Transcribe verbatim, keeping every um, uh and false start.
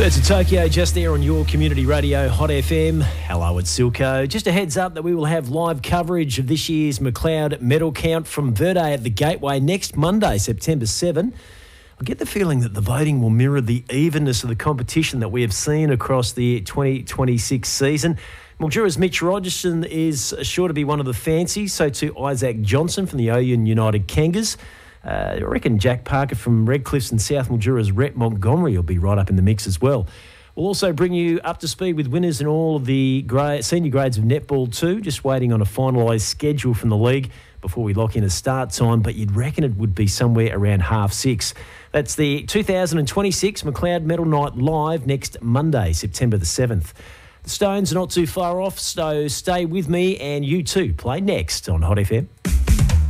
Birds of Tokyo just there on your community radio, Hot F M. Hello, it's Silko. Just a heads up that we will have live coverage of this year's McLeod medal count from Verde at the Gateway next Monday, September seventh. I get the feeling that the voting will mirror the evenness of the competition that we have seen across the twenty twenty-six season. Mildura's Mitch Rogerson is sure to be one of the fancies, so too Isaac Johnson from the Oyen United Kangas. Uh, I reckon Jack Parker from Redcliffs and South Mildura's Rhett Montgomery will be right up in the mix as well. We'll also bring you up to speed with winners in all of the grade, senior grades of netball too, just waiting on a finalised schedule from the league before we lock in a start time, but you'd reckon it would be somewhere around half six. That's the two thousand twenty-six McLeod Medal Night live next Monday, September the seventh. The Stones are not too far off, so stay with me and you too play next on Hot F M.